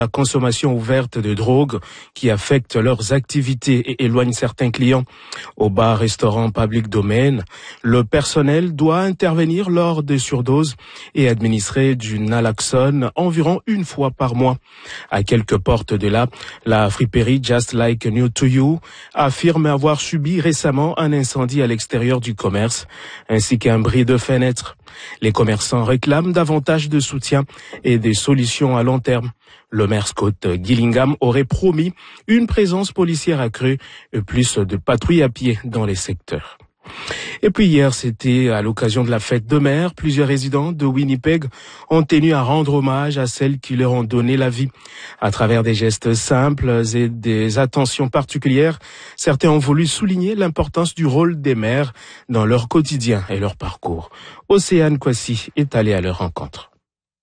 La consommation ouverte de drogue qui affecte leurs activités et éloigne certains clients. Au bar, restaurant, public domain, le personnel doit intervenir lors des surdoses et administrer du naloxone environ une fois par mois. À quelques portes de là, la friperie Just Like New to You affirme avoir subi récemment un incendie à l'extérieur du commerce, ainsi qu'un bris de fenêtre. Les commerçants réclament davantage de soutien et des solutions à long terme. Le maire Scott Gillingham aurait promis une présence policière accrue et plus de patrouilles à pied dans les secteurs. Et puis hier, c'était à l'occasion de la fête de mer, plusieurs résidents de Winnipeg ont tenu à rendre hommage à celles qui leur ont donné la vie. À travers des gestes simples et des attentions particulières, certains ont voulu souligner l'importance du rôle des mères dans leur quotidien et leur parcours. Océane Kwasi est allée à leur rencontre.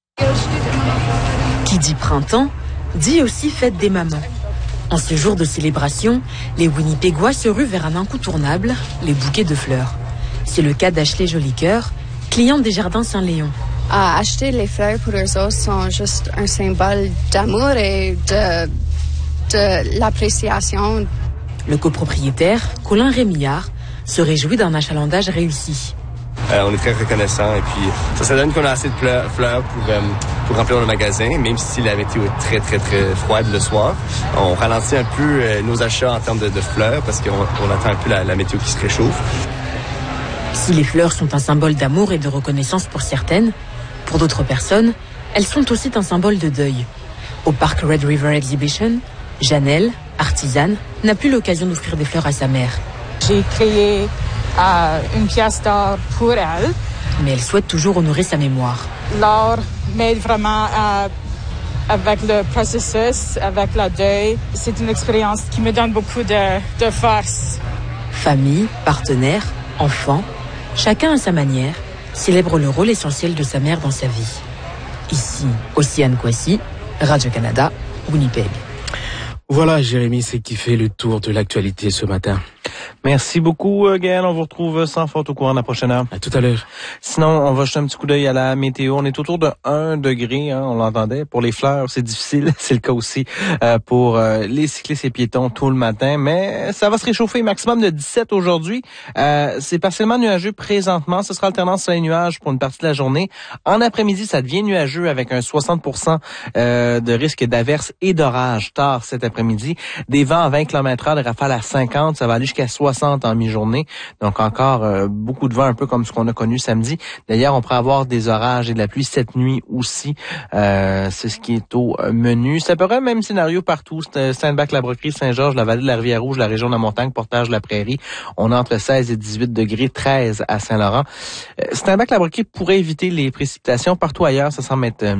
Qui dit printemps, dit aussi fête des mamans. En ce jour de célébration, les Winnipégois se ruent vers un incontournable, les bouquets de fleurs. C'est le cas d'Ashley Jolicoeur, cliente des Jardins Saint-Léon. Acheter les fleurs pour eux autres sont juste un symbole d'amour et de l'appréciation. Le copropriétaire, Colin Rémillard, se réjouit d'un achalandage réussi. On est très reconnaissants et puis ça donne qu'on a assez de fleurs pour remplir le magasin, même si la météo est très, très, très froide le soir. On ralentit un peu nos achats en termes de fleurs parce qu'on attend un peu la météo qui se réchauffe. Si les fleurs sont un symbole d'amour et de reconnaissance pour certaines, pour d'autres personnes, elles sont aussi un symbole de deuil. Au parc Red River Exhibition, Janelle, artisane, n'a plus l'occasion d'offrir des fleurs à sa mère. J'ai créé une pièce d'art pour elle. Mais elle souhaite toujours honorer sa mémoire. L'art m'aide vraiment avec le processus, avec le deuil. C'est une expérience qui me donne beaucoup de force. Famille, partenaires, enfants, chacun à sa manière, célèbre le rôle essentiel de sa mère dans sa vie. Ici, Océane Kwasi, Radio-Canada, Winnipeg. Voilà, Jérémy, c'est qui fait le tour de l'actualité ce matin. Merci beaucoup, Gaël. On vous retrouve sans faute au courant de la prochaine heure. À tout à l'heure. Sinon, on va jeter un petit coup d'œil à la météo. On est autour de 1 degré, on l'entendait. Pour les fleurs, c'est difficile. C'est le cas aussi pour les cyclistes et piétons tout le matin. Mais ça va se réchauffer. Maximum de 17 aujourd'hui. C'est partiellement nuageux présentement. Ce sera alternance sur les nuages pour une partie de la journée. En après-midi, ça devient nuageux avec un 60% de risque d'averse et d'orage tard cet après-midi. Des vents à 20 km/h, des rafales à 50. Ça va aller jusqu'à 60 en mi-journée. Donc encore beaucoup de vent, un peu comme ce qu'on a connu samedi. D'ailleurs, on pourrait avoir des orages et de la pluie cette nuit aussi. C'est ce qui est au menu. C'est à peu près le même scénario partout. Sainte-Bac-la-Broquerie, Saint-Georges, la vallée de la Rivière-Rouge, la région de la Montagne, Portage-la-Prairie. On a entre 16 et 18 degrés, 13 à Saint-Laurent. Sainte-Bac-la-Broquerie pourrait éviter les précipitations. Partout ailleurs, ça semble être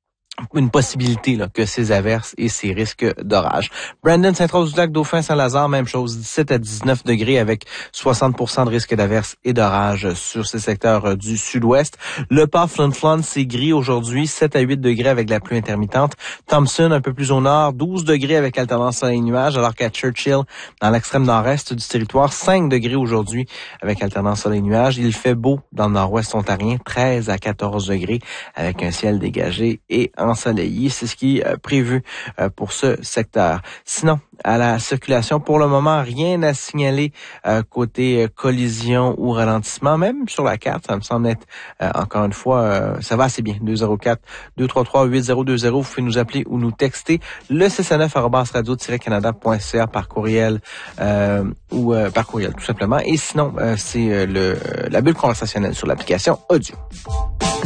une possibilité là, que ces averses et ces risques d'orage. Brandon, Saint-Rose-du-Lac, Dauphin, Saint-Lazare, même chose, 17 à 19 degrés avec 60% de risque d'averses et d'orage sur ces secteurs du sud-ouest. Le Pas, Flin-Flon, c'est gris aujourd'hui, 7 à 8 degrés avec la pluie intermittente. Thompson, un peu plus au nord, 12 degrés avec alternance soleil et nuages, alors qu'à Churchill, dans l'extrême nord-est du territoire, 5 degrés aujourd'hui avec alternance soleil et nuages. Il fait beau dans le nord-ouest ontarien, 13 à 14 degrés avec un ciel dégagé et ensoleillé. C'est ce qui est prévu pour ce secteur. Sinon, à la circulation, pour le moment, rien à signaler côté collision ou ralentissement. Même sur la carte, ça me semble être, encore une fois, ça va assez bien. 204-233-8020. Vous pouvez nous appeler ou nous texter. Le 609@radio-canada.ca par courriel ou par courriel, tout simplement. Et sinon, c'est la bulle conversationnelle sur l'application audio.